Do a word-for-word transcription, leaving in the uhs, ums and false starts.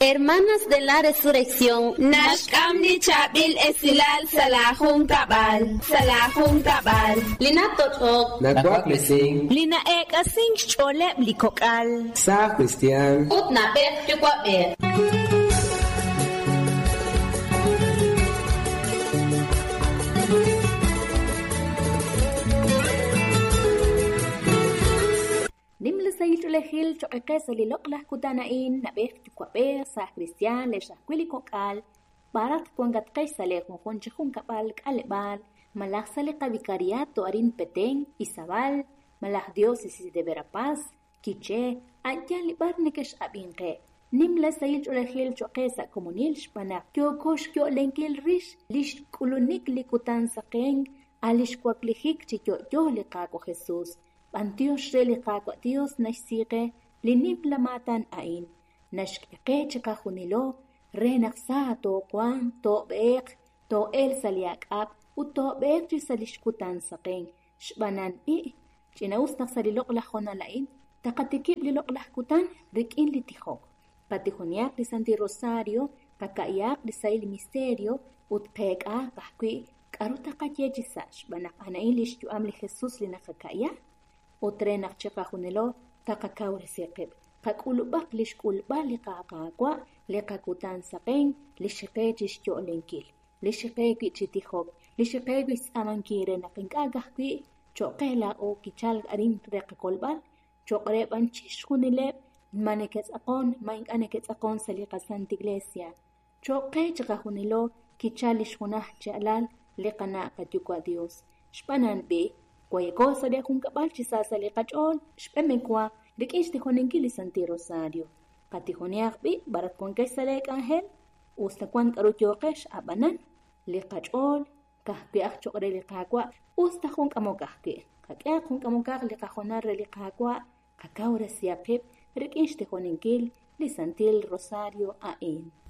Hermanas de la Resurrección, Nashkamni Chabil Esilal Salahun Kabal, Salahun Kabal, Lina Totok, Nagwak Lesing, Lina Ek Asing Cholep Likokal, Sa Christian, Utna Bek Tukwa Bek. Nimla sa itulehil choke sa lilok lah kutanain na bek tukwape sa Christian le sa kwili kokal barat kuangat kay sa le kung konche kung kapal kalebal malak sa le kabikariato arin peteng isabal malak Dios isi de Verapaz kiche atyan libar nekesh abinke nimla sa itulehil choke sa komunil shpana kyo kosh kyo lenkil rish lish kulunik likutan sa keng alish kwaklihik chikyo yo likako Jesus Antios relikako Dios nashsike linip lamatan ain nashkeke chakahunilo renaksa to kwan to bek to el saliak ap uto bek salishkutan saking shbanan i chinaus naksalilok lahona lain takatikip lilok lahkutan rikin litihok patihunyak di Santi Rosario kakayak di sail misterio ut peka kahkwi karuta kajejisa shbanak anain lishtu amli Jesus linakakaya Otre nakchaka hunelo takakaw resekep. Kakulubak lishkulba likakakwa likakutan sakeng lishike jishyo lenkil. Lishike kichitihok. Lishike gis amankire nakingagahki chokela o kichal arin rekakolbal. Chokre banchish hunile manekets akon maing anekets akon sa likasant iglesia. Choke chaka hunelo kichalish hunah jalal likana katyukwa Dios. Shpanan be Kuya ko sa dia kung kapal chisa sa likachon, shpemekwa, dikish tihonin kili Santi Rosario. Katihoniak bi, barat kong kay sa lek angel, usta kwan karutyokesh abanan, likachon, kahkiak chokre likakwa, usta kong kamokahki. Kakiak kong kamokak likahonar likakwa, kakawra siya pip, rikish tihonin kil, li Santi Rosario ain.